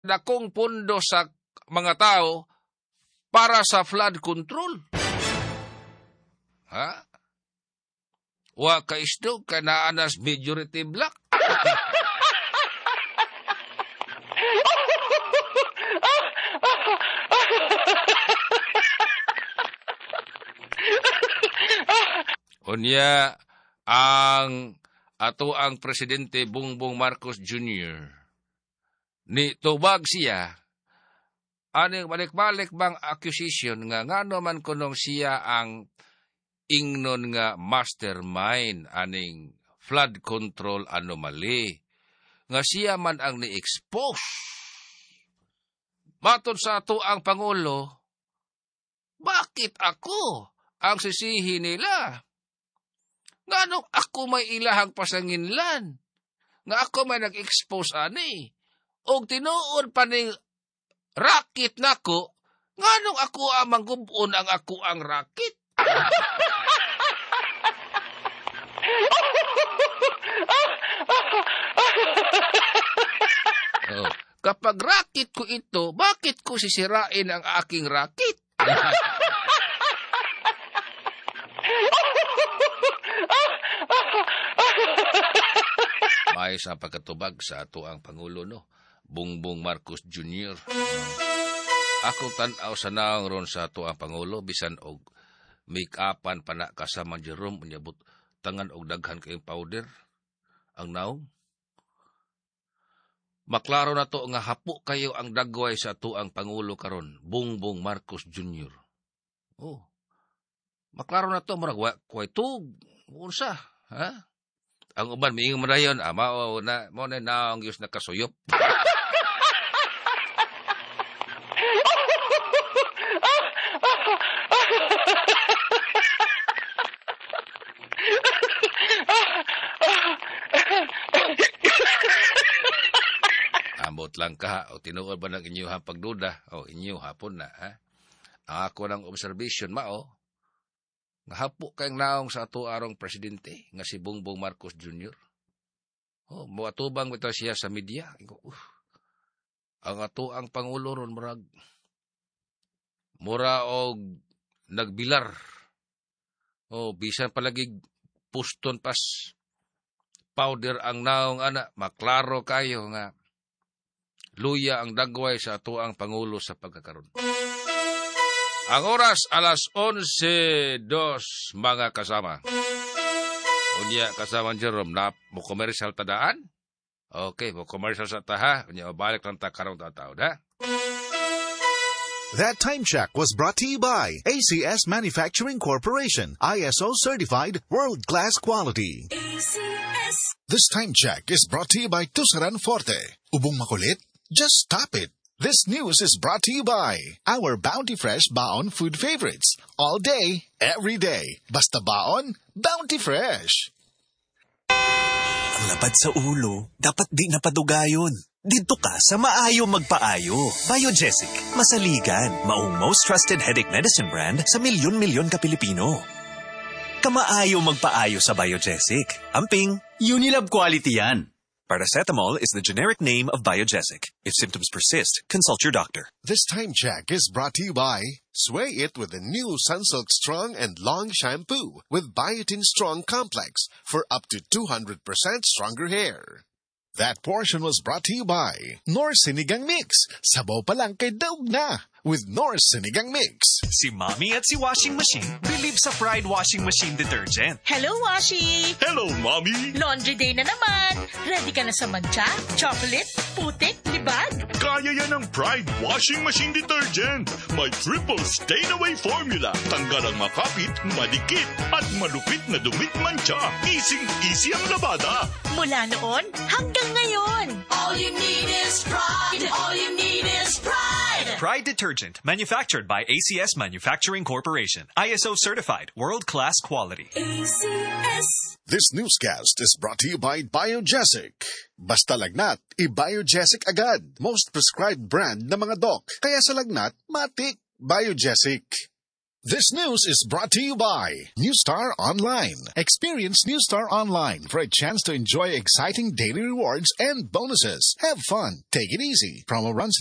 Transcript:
dakong pondo sa mga tao para sa flood control. Ha? Wa ka isdog ka naanas majority black. Unya ang presidente Bongbong Marcos Jr. ni tubag siya aning balik-balik bang accusation nga ngano man kunong siya ang ingnon nga mastermind aning flood control anomaly nga siya man ang ni-expose. Matod sa ato ang Pangulo, bakit ako ang sisihi nila? Nganong ako may ilahang pasanginlan? Nga ako may nag-expose ani? O tinuon pa ning rakit nako, nganong ako ang manggubon ang ako ang rakit? Kapag rakit ko ito, bakit ko sisirain ang aking rakit? May sa pagkatubag sa ato ang Pangulo, no? Bongbong Marcos Jr. Ako tanaw sa naong ron sa ato ang Pangulo, bisan og make-upan pa na kasama Jerome, unyabot tangan og daghan kayong powder, ang naong. Maklaro na to nga hapo kayo ang dagway sa ato ang Pangulo karon, Bongbong Marcos Jr. Oh, maklaro na to, marag, kway tug, unsa, ha? Ang uban, may ingong madayon, mao na naong Diyos nakasuyop. Ambot lang ka, o tinuod ba ng inyong pagduda, o inyo hapon na, ha? Ang ako ng observation, mao, nga hapo kayong naong sa ato arong presidente, nga si Bongbong Marcos Jr. Oh, muatubang ito siya sa media. Ang ato ang Pangulo ron, mura og nagbilar. Oh, bisan palagi puston pas powder ang naong ana, maklaro kayo nga luya ang dagway sa ato ang Pangulo sa pagkakaroon. Ang oras, alas 11:02, mga kasama. Unya, kasama Jerome, na mo commercial tadaan? Okay, mo commercial sa taha. Unya, balik lang ta karong tataw, da? That time check was brought to you by ACS Manufacturing Corporation, ISO certified world-class quality. ACS. This time check is brought to you by Tusaran Forte. Ubong makulit? Just stop it. This news is brought to you by our Bounty Fresh Baon food favorites. All day, every day. Basta baon, Bounty Fresh. Ang lapad sa ulo, dapat di napadugayon. Dito ka sa Maayo Magpaayo. Biogesic, masaligan, maong most trusted headache medicine brand sa milyon-milyon ka Pilipino. Kamaayo Magpaayo sa Biogesic. Amping, Unilab quality yan. Paracetamol is the generic name of Biogesic. If symptoms persist, consult your doctor. This time check is brought to you by Sway It with the new Sunsilk Strong and Long Shampoo with Biotin Strong Complex for up to 200% stronger hair. That portion was brought to you by North Sinigang Mix. Sabaw pa lang kay daog na with North Sinigang Mix. Si Mommy at si Washing Machine believe sa Pride Washing Machine Detergent. Hello, Washi! Hello, Mommy! Laundry day na naman! Ready ka na sa mancha, chocolate, putik, libag? Kaya yan ang Pride Washing Machine Detergent. May triple stain-away formula. Tanggal ang makapit, madikit, at malupit na dumit mancha. Easy ang labada. Mula noon hanggang ngayon. All you need is pride. All you need is pride. Pride Detergent, manufactured by ACS Manufacturing Corporation. ISO certified, world-class quality. ACS. This newscast is brought to you by Biogesic. Basta lagnat, i-Biogesic agad. Most prescribed brand ng mga doc. Kaya sa lagnat, matik. Biogesic. This news is brought to you by Newstar Online. Experience Newstar Online for a chance to enjoy exciting daily rewards and bonuses. Have fun. Take it easy. Promo runs